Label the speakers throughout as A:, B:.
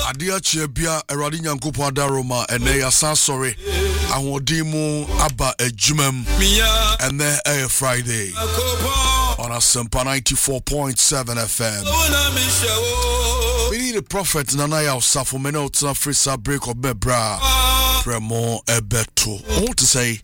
A: Adia Chebia, Eradi Nyankopo Adaroma, and they are sorry. Ahodimu Abba Ejumem, and then a Friday on a Sempa 94.7 FM. We need a prophet Nanaya Safo Menota Frisa break of Bebra Premo Ebeto. I want to say,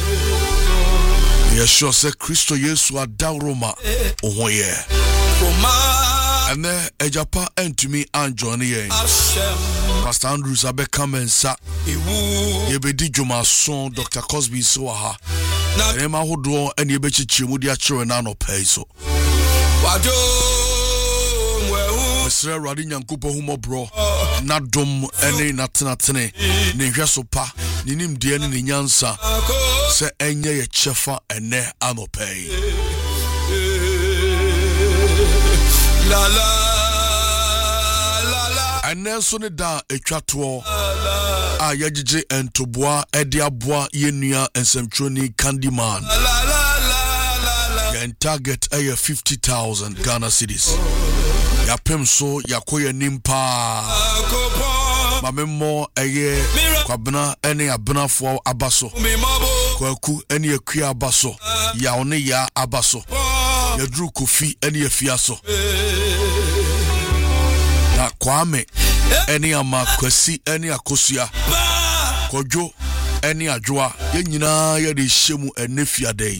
A: yes, sure, say Christo Yesu Adaroma, oh yeah. And then Ejapa and to me and Johnny Pastor Andrews abe come and sa Yebedi Juma son Dr. Cosby so aha Ema hodo and yebechi mudi achiro na no pay so Mr. Radi Nyankopo humo bro na dom ene natenatene ne hweso pa ne nimde ne nyansa se enye ye chefa ene anopay la la la la aneso ne da etwato a yagije entoboa ede aboa yenua ensemtwoni Candyman ya target aye 50,000 Ghana cedis ya pemso yakoye nimpa mamemmo aye kwabena ene abenafo abaso kwaku ene akua abaso ya one ya abaso yadru kofi ene afiaso na kwame ene amakwasi ene akosua kojo ene adwoa yenyina ye de hyemu ene fiadai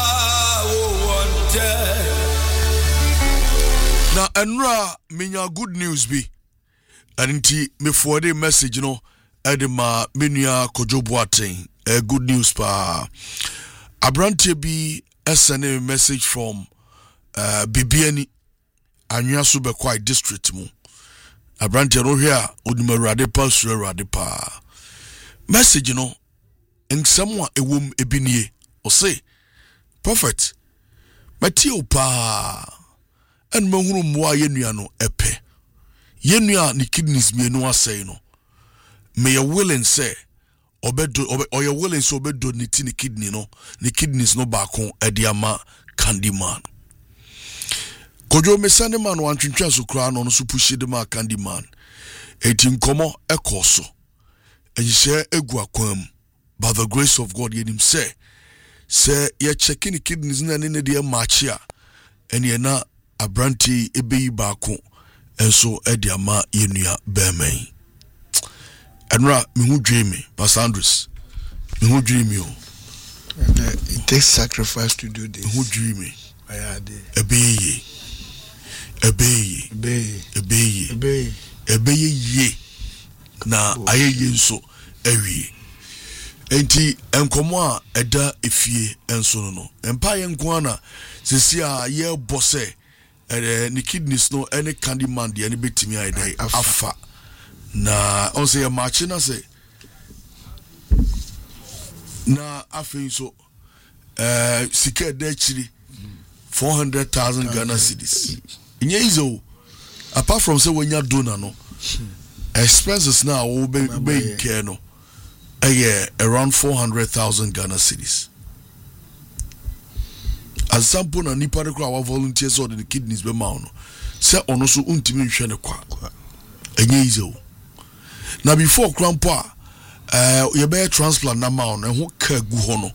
A: na enra minya good news bi anti me forward message no edema menua kojo boaten good news pa abrantie bi send a message from Bibiani Anua Subekwai district mu abrantie no hia odimarade pa surade pa message no ensam a ewom ebinie o say prophet matio pa en mahuru mwa yenua no epe yenua ni kidneys mienu asay no me you willing say obedo or you willing so obedo ni ti ni kidney no ni kidneys no baako ediama Candyman kojo mesane man wan twintwa so kra no so pushi de ma Candyman eti nkomo ekoso ehye egu akwam by the grace of God yenim say ye checking kidneys na ne de match a ene na abranti ebeyi baako enso ediama yenua bemen enra me hu dream Pastor Andrews me hu dream yo
B: it takes sacrifice to do this.
A: Who dream
B: I had
A: ebeye ye na ayeye nso awie enti enkomo a eda efie enso no empa ye nko ana sesi a ye bose ni kidneys no any Candyman de any betimi aidai afa na on say match na say na afi so sika da chiri 400,000 Ghana cedis inye izo apart from say when you donor no expenses now will be care no around 400,000 Ghana cedis as sample na nipa de kwa volunteers or the kidneys be ma no say ono so untimi hwe ne kwa enye izo na before grandpa you be transplant na ma no ho ka gu ho no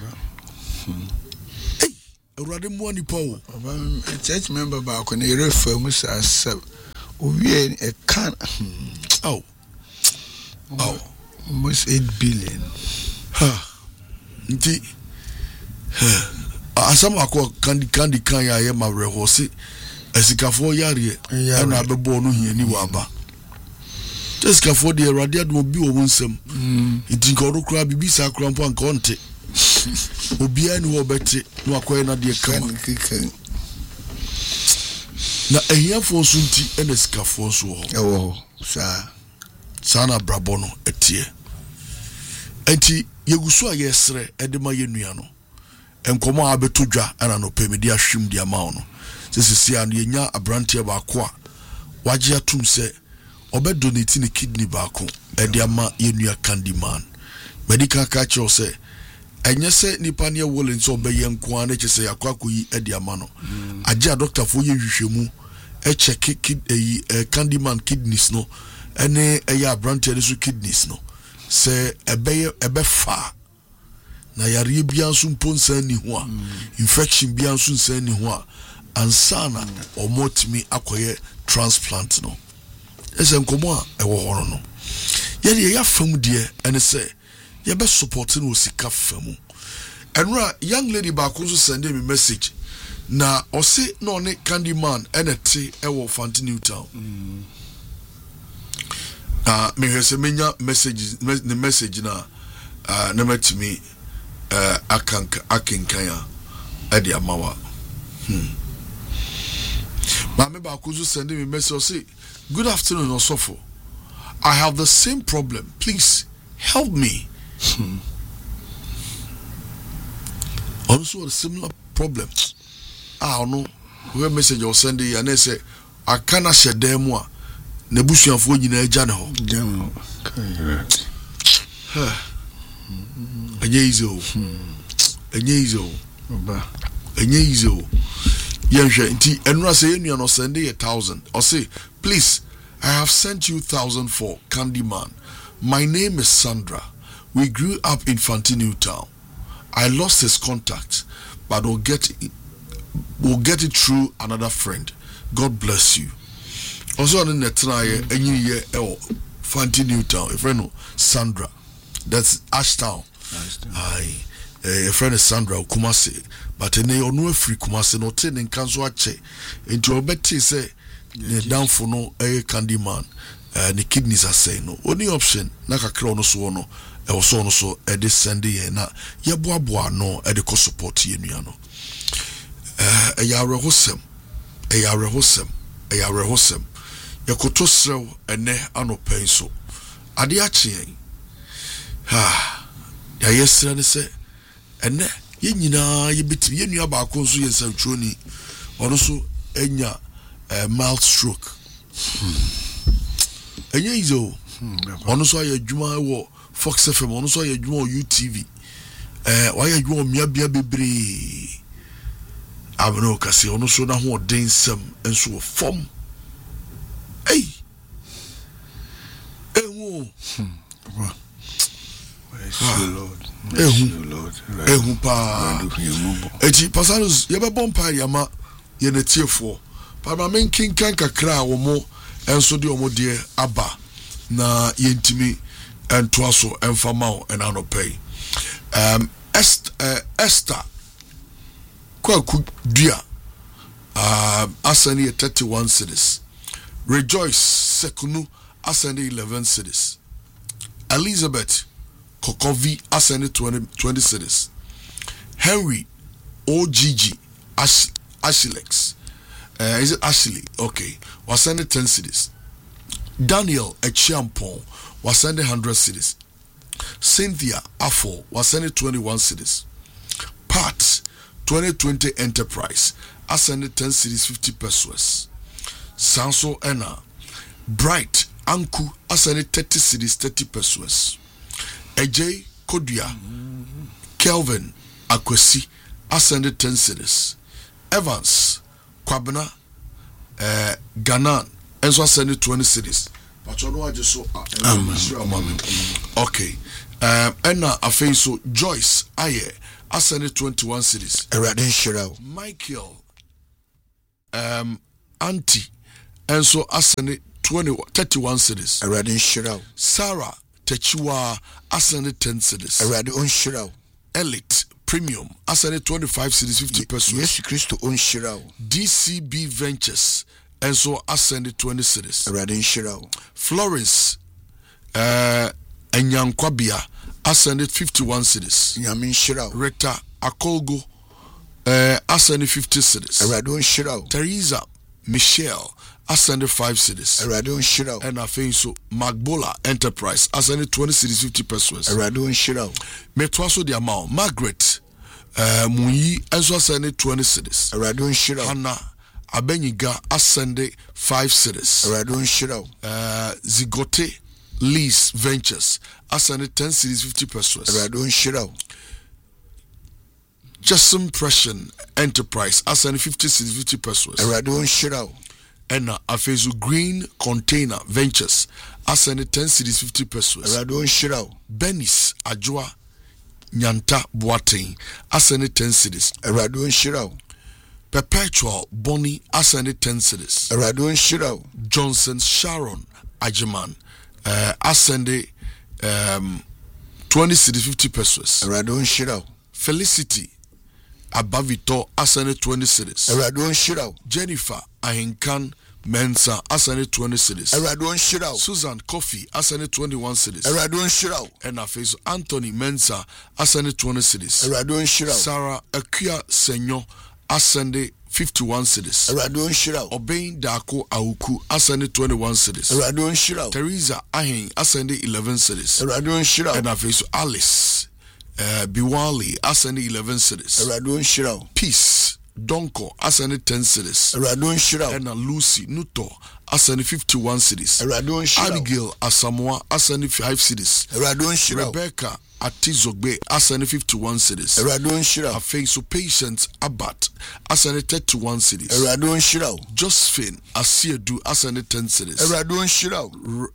A: Urade mo nipa o
B: church member ba ko ne refer mu sa owie e kan almost 8 billion
A: nti asam akọ kandi kan ya ma reho se esikafo yare na abebo no hiani waba esikafo de urade ado obi o wonsam nti ko ro kra bibi sa kra mpo anka onte obia ni wo beti no akoye na de kama na ehiafo so nti ene sikafo so ho sana brabono etie enti yeguso a yesre edema yenua no enkomo a betodwa ana no pemedi ahwim dia ma no sesisi an yenya abrantie ba ko a waje atum se obedonate ni kidney ba ko ediama yenua Candyman medical catcher say enye se nipa ne wollen so obeye nko an eche se yakwakoyi ediama no agya doctor fo ye hwehwemu e check Candyman kidneys no ene eya branch so kidneys no se ebe fa na yare bia nso mponsa ni ho a infection bia nso nsa ni ho a ansana omotimi akoye transplant no ese nkomo a ewo horo no ye ya fam de ene se ye be support no sika famu enra young lady ba ko so send me message na ose no ne Candyman enete ewo Fanti Newtown me hwese menya message na na matimi akenkanya ade amawa Mame ba ko so send me message say good afternoon Osofo, I have the same problem, please help me. Also a similar problem. I don't know where message or send it and they say I cannot share them one. Nebusian for you in Jano. A yezo. Yansha, and Rasa or send 1,000 or say, please, I have sent you 1,000 for Candyman. My name is Sandra. We grew up in Fanti Newtown. I lost his contact, but we'll get it through another friend. God bless you. Also on the tonight, any year Fanti Newtown, a friend Sandra. That's Ashtown. Aye. A friend is Sandra Kumasi. But in a no free Kumasi no ten in Kansuache. Into a betty say down for no Candyman. The kidneys are saying no. Only option naka krono so no. Also no so edi send ye na ye boa no edi ko support ye nua no. Eyare hosem. Ye koto sew ene anopen so. Ade ache yen. Ya yesra ne se ene ye nyina ye bitim ye nua ba ko nso ye nsantwoni. Ono so enya mild stroke. Enye izo. Ono so aye adwuma wo Fox FM ono so aye adwuma UTV. Wa aye adwuma miabia bebre. Abno kase ono so na ho densem enso fom. Hey. Ehu. Ehu pa. Eti pasanos ye be bompa yama ye netiefo. Pa ma menkin kan kakra wo mo enso de omo de aba na yentimi entoaso enfamao enanopay Esther kwaku dua asani 31 cities. Rejoice Sekunu asani 11 cities. Elizabeth Kokovi asani 20 cities. Henry OGG Ashlex is it Ashley? Okay. Was sending 10 cities. Daniel Echiampon was sending 100 cities. Cynthia Afo was sending 21 cities. Pat 2020 Enterprise ascended 10 cities 50 pesos. Sanso Ena Bright Anku ascended 30 cities 30 pesos. AJ Kodia Kelvin Akwesi ascended 10 cities. Evans Kwabena Ganan enso ascended 20 cities. But you know I just saw okay. Enna Afenso Joyce Aye ascended 21 cities. Michael Auntie enso ascended 31 cities. Sarah Techiwa ascended 10 cities. Elite Premium ascended 25 cities 50 pesos.
B: Yes, Christo on Shirao.
A: DCB Ventures and so ascended 20 cities. Florence Enyankwabia ascended 51 cities. Rector Akolgo ascended 50 cities. Teresa Michelle ascended 5 cities. And I think so Magbola Enterprise ascended 20 cities 50 pesos. Metwaso the amount Margaret Muyi also ascended 20 cities. Hannah Abenyiga ascended 5 cities. Zigote Lease Ventures ascended 10 cities 50 pesos. Jessom Pression Enterprise ascended 50 cities 50 pesos. And Afezu Green Container Ventures ascended 10 cities 50 pesos.
B: Erado Shirao.
A: Benis Ajua Nyanta Boateng ascended 10 cities.
B: Erado Shirao.
A: Perpetual Bonnie ascended 10 cities.
B: Erado Shirao.
A: Johnson Sharon Ajiman ascended 20 cities 50 pesos.
B: Erado Shirao.
A: Felicity Abavito ascended 20 cities.
B: Erado Shirao.
A: Jennifer Ahinkan Mensa ascended 20 cities.
B: Erado Shirao.
A: Susan Kofi ascended 21 cities.
B: Erado Shirao.
A: And face Anthony Mensa ascended 20 cities.
B: Erado Shirao.
A: Sarah Akia Senyo ascended 51 cities.
B: Erado Shirao.
A: Obein Dako Auku ascended 21 cities.
B: Erado Shirao.
A: Teresa Ahin ascended 11 cities.
B: Erado Shirao.
A: And face Alice Biwali ascended 11 cities.
B: Erado Shirao.
A: Peace Donko ascended 10 cities.
B: Erado Shirao.
A: And Lucy Nuto ascended 51 cities.
B: Erado Shirao.
A: Abigail Asamoah ascended 5 cities.
B: Erado Shirao.
A: Rebecca Atizogbe ascended 51 cities.
B: Erado Shirao.
A: Afeiso Patient Abat ascended 31 cities.
B: Erado Shirao.
A: Josephine Asiedu ascended 10 cities.
B: Erado Shirao.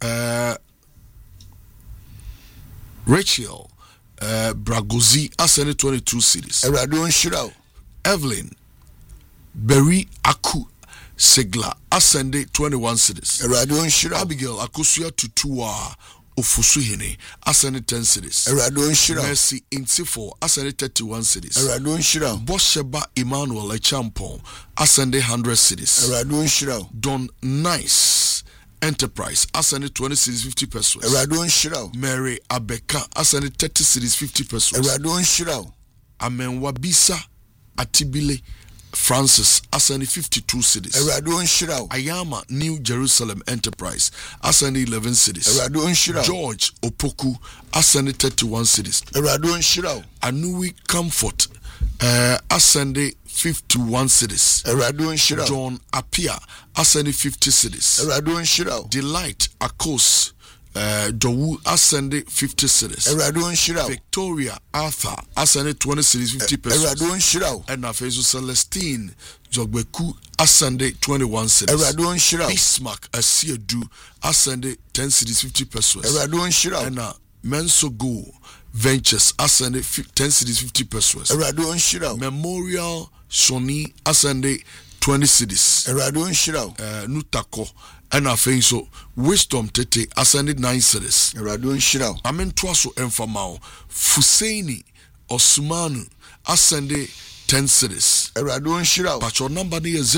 A: Rachel Bragozi ascended 22 cities.
B: Erado Shirao.
A: Evelyn Berry Aku Segla ascended 21 cities.
B: Erado Shirao.
A: Abigail Akosuya Tutua Ofusuhene ascended 10 cities.
B: Erado Shirao.
A: Mercy Intifo ascended 31 cities.
B: Erado Shirao.
A: Bosheba Emmanuel Echampon ascended 100 cities.
B: Erado Shirao.
A: Don Nice Enterprise ascended 20 cities 50 pesos.
B: Erado Shirao.
A: Mary Abeka ascended 30 cities 50 pesos.
B: Erado Shirao.
A: Amenwabisa Atibile Francis ascended 52 cities.
B: Erado Shirao.
A: Ayama New Jerusalem Enterprise ascended 11 cities.
B: Erado Shirao.
A: George Opoku ascended 31 cities.
B: Erado Shirao.
A: Anui Comfort ascended 51 cities.
B: Erado Shirao.
A: John Apia ascended 50 cities.
B: Erado Shirao.
A: Delight Akos Dowu ascended 50 cities.
B: Erado Shirao.
A: Victoria Arthur ascended 20 cities 50 pesos.
B: Erado Shirao.
A: And Afezu Celestine Jogbeku ascended 21 cities.
B: Erado Shirao.
A: Bismarck Asiedu ascended 10 cities 50 pesos.
B: Erado Shirao.
A: And Mensogo Ventures ascended 10 cities 50 pesos.
B: Erado Shirao.
A: Memorial Shoni ascended 20 cities.
B: Erado Shirao.
A: Nutako and Afezo Wisdom Tete ascended 9 cities.
B: Erado Shirao.
A: Amen Twaso Enfamao Fuseini Osmanu ascended 10 cities.
B: Erado Shirao.
A: But your number is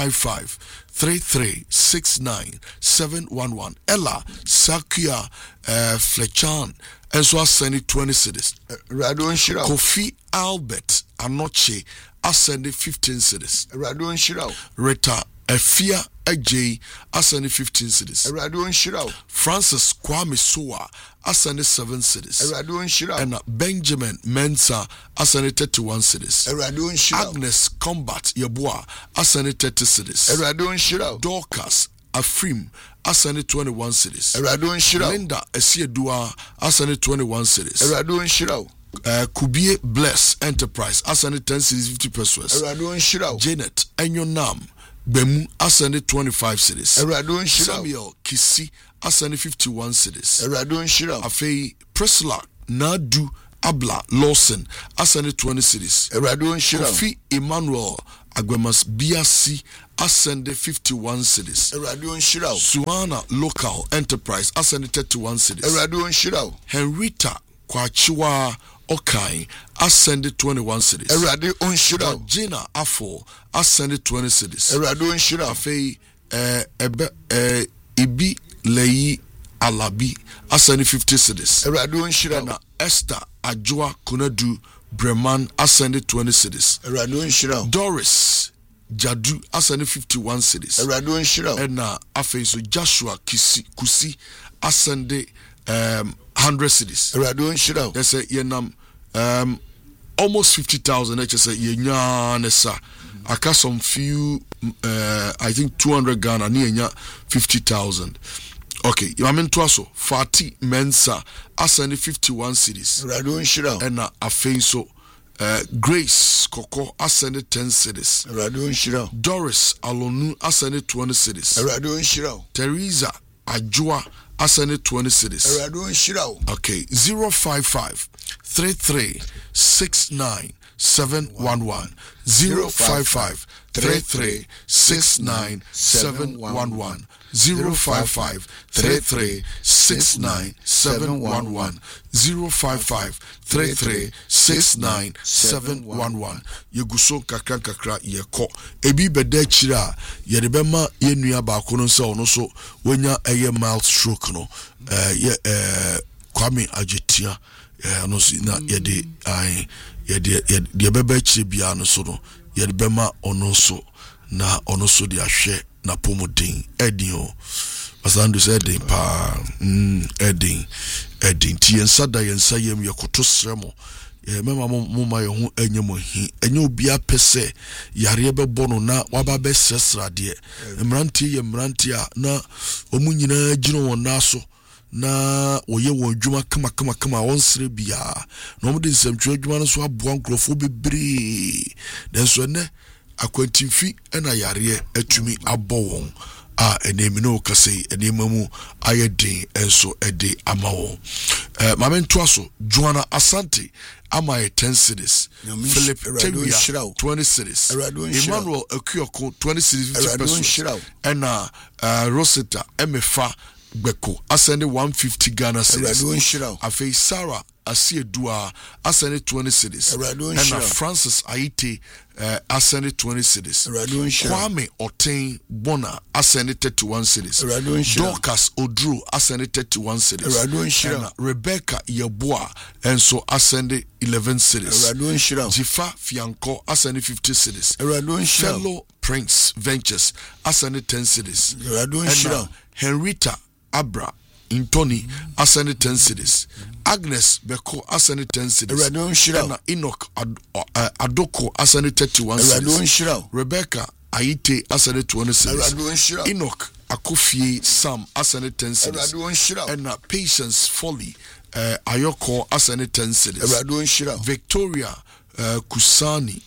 A: 055-3369-711. Ella Sakia Flechan and so ascended 20 cities.
B: Erado Shirao.
A: Kofi Albert Anoche ascended 15 cities.
B: Erado Shirao.
A: Rita Efia Ej ascended 15 cities.
B: Erado Shirao.
A: Francis Kwame Soa ascended 7 cities.
B: Erado Shirao.
A: And Benjamin Mensa ascended 31 cities.
B: Erado Shirao.
A: Agnes Combat Yeboah ascended 30 cities.
B: Erado Shirao.
A: Dorcas Afrim ascended 21 cities.
B: Erado Shirao.
A: Linda Esiedua ascended 21 cities.
B: Erado Shirao.
A: Kubie Bless Enterprise ascended 10 cities 50 pesos.
B: Erado Shirao.
A: Janet Enyonam Bemu ascended 25 cities.
B: Erado Shirao.
A: Samuel Kisi ascended 51 cities.
B: Erado Shirao.
A: Afei Priscilla Nadu Abla Lawson ascended 20 cities.
B: Erado Shirao.
A: Kofi Emmanuel Agwemas Biasi ascended 51 cities.
B: Erado Shirao.
A: Suana Local Enterprise ascended 31 cities.
B: Erado Shirao.
A: Henrita Kwachiwa Okai ascended 21 cities.
B: Erado Shirao.
A: Gina Afo ascended 20 cities.
B: Erado Shirao.
A: Afei Ibi Leyi Alabi ascended 50 cities.
B: Erado Shirao.
A: Esther Ajua Kunadu Breman ascended 20 cities.
B: Erado Shirao.
A: Doris Jadu ascended 51 cities.
B: Erado Shirao.
A: And Afeiso Joshua Kusi ascended 100 cities.
B: Erado Shirao.
A: They say yenam almost 50,000. They say yenyanesa. I got some few. I think 200 Ghana. Ni 50,000. Okay, you mean to also Fati Mensa ascended 51 cities.
B: Erado Shirao.
A: And Afeiso Grace Koko ascended 10 cities.
B: Erado Shirao.
A: Doris Alonu ascended 20 cities.
B: Erado Shirao.
A: Teresa Ajua ascended 20 cities. Okay, 055 33 69 711 055 33 69 711 055 33 69 711 055 33 69 711 Yeguso kakra yeko ebi beda chira yede bema yenua ba ko no se ono so wonya eye mild stroke no Kwame Ajetia no si na yede ai yede beba chire bia no so no yede bema ono so na ono so de ahwe na pomodin edin o asando se edin pa edin ti ensada yensa yem yekoto sremo mema moma ye ho anyemo hi enye obia pese yare bebo no na waba be sesrade mrantie ye mrantie a na omunyina gino won naso na oye won dwuma kama won sere bia na omde nsamtwe dwuma no so aboa nkrofo bebre den so ne akwantimfi ena yare atumi abɔ wɔn enemi no kase enemamu ayedin enso ede amawo mamento so Joanna Asante ama 10 cities Philip Tewia 20 cities Emmanuel Akuoko 20 cities 50 pesos ena Rosetta Emefa Beko ascend 150 Ghana cities afei Sarah Asiedua ascend 20 cities ena Francis Aite ascend 20 cities Kwame Oten Bona ascend 31 cities Dorcas Odru ascend 31 cities ena Rebecca Yeboa enso ascend 11 cities Jifa Fianco ascend 50 cities Fellow Prince Ventures ascend 10 cities ena Henrietta Abra Intoni ascend 10 cities Agnes Beko ascend 10 cities and Enoch Adoko ascend 31 cities Rebecca Aite ascend 20 cities Enoch Akofie Sam ascend 10 cities and Patience Folly Ayoko ascend 10 cities Victoria Kususani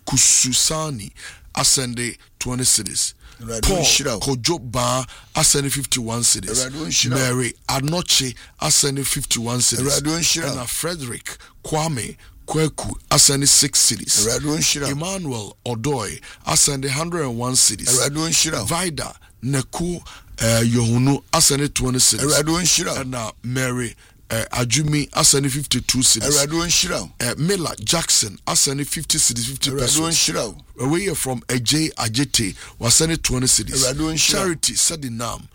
A: ascend 20 cities Paul Kojo Ba ascending 51 cities. Mary Anoche ascending 51 cities. And Frederick Kwame Kweku ascending 6 cities. Emmanuel Odoi ascending 101 cities. Vida Neku Yohunu ascending 20 cities. And Mary Ajumi ascending 52 cities. Miller Jackson ascending 50 cities, 50 pesos. Away from AJ Ajete was ascending 20 cities. Charity Sadinam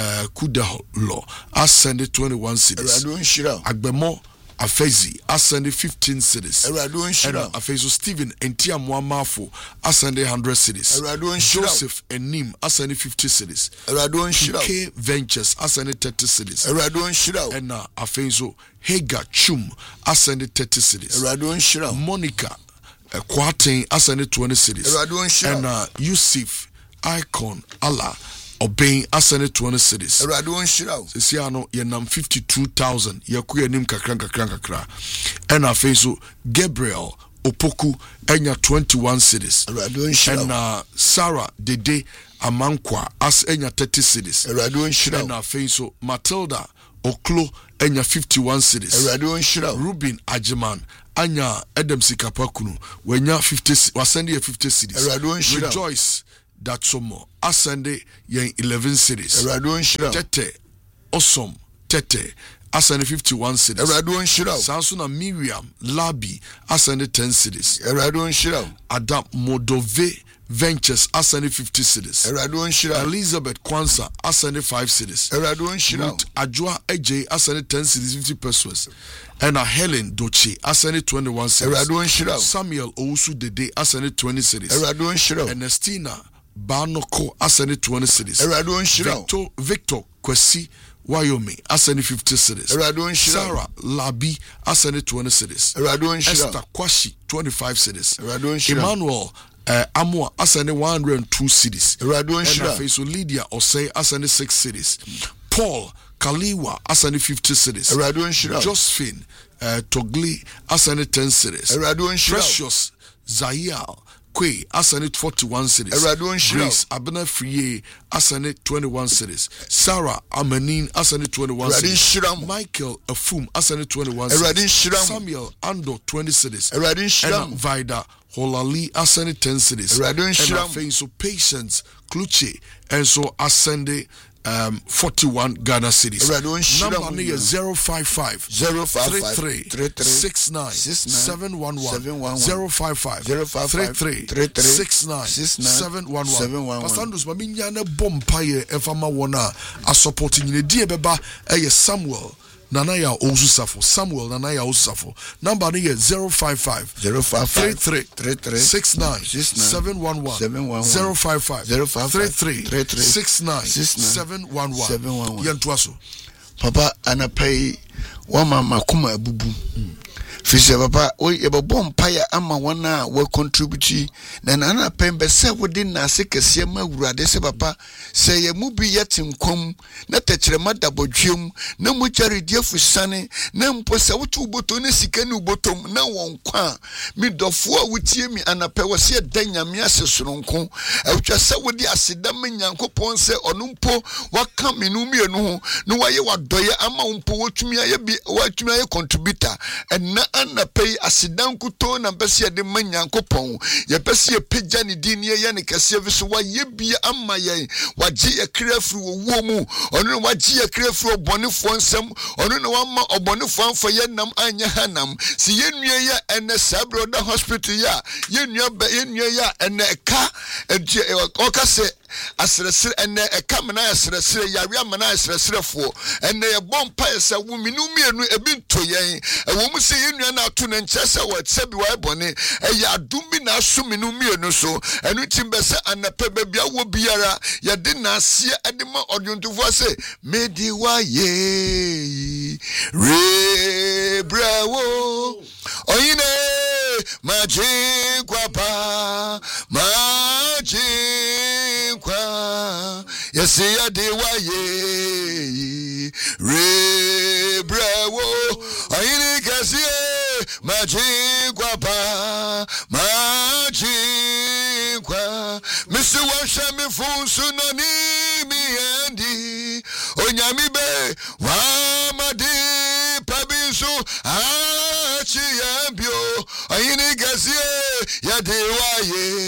A: Kudaholo ascending 21 cities. Agbemo Afezi ascending 15 cities. And Afezo Stephen Entia Muamafo ascending 100 cities. Joseph Enim ascending 50 cities. K Ventures ascending 30 cities. And Afezo Hagar Chum ascending 30 cities. Monica Kwaten ascending 20 cities. And Yusuf Icon Allah Obeying ascended 20 cities. Sisiano yenam 52,000. Yakuya nim kakra. And afeso Gabriel Opoku enya 21 cities. And Sarah Dede Amankwa as enya 30 cities. And afeso Matilda Oklo enya 51 cities. Ruben Ajiman anya Edem Sikapakunu wenya 50 wasendi 50 cities. Rejoice that somo ascende yen 11 cities. Tete Awesome Tete ascende 51 cities. Sansuna Miriam Labi ascende 10 cities. Adam Modove Ventures ascende 50 cities. Elizabeth Kwanza ascende 5 cities. Ruth Ajwa AJ ascende 10 cities 50 pesos. And Helen Doche ascended 21 cities. Samuel Owusu Dede ascended 20 cities. Ernestina Banoko ascended 20 cities. Victor Kwesi Wyoming ascended 50 cities. Sarah Labi ascended 20 cities. Esther Kwashi 25 cities. Emmanuel Amwa ascended 102 cities. And Afeso Lydia Osei ascended 6 cities. Paul Kaliwa ascended 50 cities. Josephine Togli ascended 10 cities. Precious Zayal Akwe asane 41 cities. Grace Abena Friye asane 21 cities. Sarah Amanin asane 21 cities. Michael Afum asane 21 cities. Samuel Ando 20 cities. And Vida Holali asane 10 cities. And so Patience Kluche and so ascended 41 Ghana cities. Number is 055 33 69 711 055 33 69 711. Pastor Andrews Maminya na bompaye efama wona a supporting the dear beba Samuel Nanaya Osusafo. Samuel Nanaya Osusafo. Number is 055 33 69 711 055 33 69 711. Yantuaso.
B: Papa anapay wama makuma bubu. Fisher papa we ebobom paya ama wana we contribute na nana pembe se wodi na se kese ma wurade se papa se ye mu bi yetim kom na techrema dabodwem na mu charity fusane na mpo se wotu boto na sika ni botom na won kwa mi dofo a wutie mi anape wo se danyame asesoronko awtwa se wodi asedam nyankopon se onumpo waka menu mienu ho no waye wadoye ama umpo wotumi aye bi watumi aye contributor na na pay asidan kuto na bese de manyankopon ye bese ye pagya ne din ye ne kase bi so wa ye bi amma ye waje ye krafru wo mu ono ne waje ye krafru obonefo nsem ono ne wama obonefo anfa ye nam anya hanam si ye nua ye ene sabroda hospital ya ye nua ya ene ka okase asresere ene ekamna asresere yawe amana asreserefo ene ye bompa esa wo minu mienu ebi ntoyen ewo mu se ye nua na ato ne nkyese wo tsebi wa ebone eye adum bi na aso minu mienu so enu timbese anape bebia wo biara ye de na ase ade ma odwontofo se medi wa ye re brawo oyine majikwa pa majikwa yesiya de wa ye re brawo oyine kasie majikwa pa majikwa misi washa mi funsu no ni mi endi onyami be wa madi pabisu achi yambio oyine kasie ya de wa ye